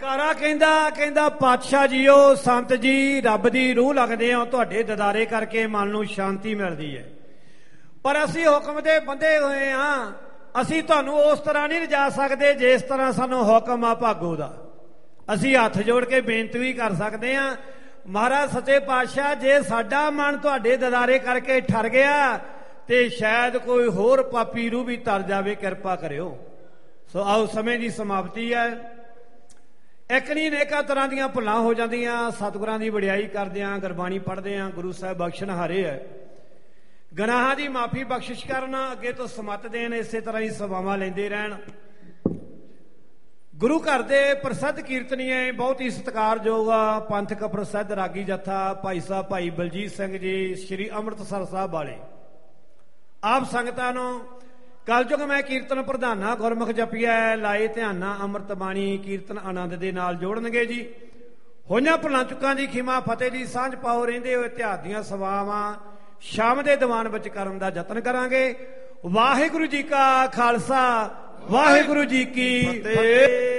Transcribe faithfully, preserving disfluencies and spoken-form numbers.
ਜਕਾਰਾ ਕਹਿੰਦਾ ਕਹਿੰਦਾ ਪਾਤਸ਼ਾਹ ਜੀਓ ਸੰਤ ਜੀ ਰੱਬ ਦੀ ਰੂਹ ਲੱਗਦੇ ਹੋ, ਤੁਹਾਡੇ ਦਿਦਾਰੇ ਕਰਕੇ ਮਨ ਨੂੰ ਸ਼ਾਂਤੀ ਮਿਲਦੀ ਹੈ। ਪਰ ਅਸੀਂ ਹੁਕਮ ਦੇ ਬੰਦੇ ਹੋਏ ਹਾਂ, ਅਸੀਂ ਤੁਹਾਨੂੰ ਉਸ ਤਰ੍ਹਾਂ ਨਹੀਂ ਲਿਜਾ ਸਕਦੇ ਜਿਸ ਤਰ੍ਹਾਂ ਸਾਨੂੰ ਹੁਕਮ ਆ ਭਾਗੋ ਦਾ। ਅਸੀਂ ਹੱਥ ਜੋੜ ਕੇ ਬੇਨਤੀ ਵੀ ਕਰ ਸਕਦੇ ਹਾਂ, ਮਹਾਰਾਜ ਸੱਚੇ ਪਾਤਸ਼ਾਹ ਜੇ ਸਾਡਾ ਮਨ ਤੁਹਾਡੇ ਦਿਦਾਰੇ ਕਰਕੇ ਠਰ ਗਿਆ ਤੇ ਸ਼ਾਇਦ ਕੋਈ ਹੋਰ ਪਾਪੀ ਰੂਹ ਵੀ ਤਰ ਜਾਵੇ, ਕਿਰਪਾ ਕਰਿਓ। ਸੋ ਆਓ ਸਮੇਂ ਦੀ ਸਮਾਪਤੀ ਹੈ। ਇੱਕ ਨਹੀਂ ਅਨੇਕਾਂ ਤਰ੍ਹਾਂ ਦੀਆਂ ਭੁੱਲਾਂ ਹੋ ਜਾਂਦੀਆਂ, ਸਤਿਗੁਰਾਂ ਦੀ ਵਡਿਆਈ ਕਰਦੇ ਹਾਂ, ਗੁਰਬਾਣੀ ਪੜ੍ਹਦੇ ਹਾਂ, ਗੁਰੂ ਸਾਹਿਬ ਬਖਸ਼ਣਹਾਰੇ ਹੈ। ਗੁਨਾਹਾਂ ਦੀ ਮਾਫੀ ਬਖਸ਼ਿਸ਼ ਕਰਨ, ਅੱਗੇ ਤੋਂ ਸਮੱਤ ਦੇਣ, ਇਸੇ ਤਰ੍ਹਾਂ ਹੀ ਸੇਵਾਵਾਂ ਲੈਂਦੇ ਰਹਿਣ। ਗੁਰੂ ਘਰ ਦੇ ਪ੍ਰਸਿੱਧ ਕੀਰਤਨੀਏ ਬਹੁਤ ਹੀ ਸਤਿਕਾਰਯੋਗ ਆ ਪੰਥਕ ਪ੍ਰਸਿੱਧ ਰਾਗੀ ਜੱਥਾ ਭਾਈ ਸਾਹਿਬ ਭਾਈ ਬਲਜੀਤ ਸਿੰਘ ਜੀ ਸ਼੍ਰੀ ਅੰਮ੍ਰਿਤਸਰ ਸਾਹਿਬ ਵਾਲੇ, ਆਪ ਸੰਗਤਾਂ ਨੂੰ ਕਲਯੁਗ ਮੈਂ ਕੀਰਤਨ ਪ੍ਰਧਾਨਾ ਗੁਰਮੁਖ ਜਪੀਐ ਲਾਏ ਧਿਆਨਾ ਅੰਮ੍ਰਿਤ ਬਾਣੀ ਕੀਰਤਨ ਆਨੰਦ ਦੇ ਨਾਲ ਜੋੜਨਗੇ ਜੀ। ਹੋਈਆਂ ਭੁੱਲਾਂ ਚੁੱਕਾਂ ਦੀ ਖਿਮਾ ਫਤਿਹ ਦੀ ਸਾਂਝ ਪਾਓ। ਰਹਿੰਦੇ ਹੋਏ ਇਤਿਹਾਸ ਦੀਆਂ ਸੇਵਾਵਾਂ ਸ਼ਾਮ ਦੇ ਦੀਵਾਨ ਵਿੱਚ ਕਰਨ ਦਾ ਯਤਨ ਕਰਾਂਗੇ। ਵਾਹਿਗੁਰੂ ਜੀ ਕਾ ਖਾਲਸਾ, ਵਾਹਿਗੁਰੂ ਜੀ ਕੀ ਫਤਿਹ।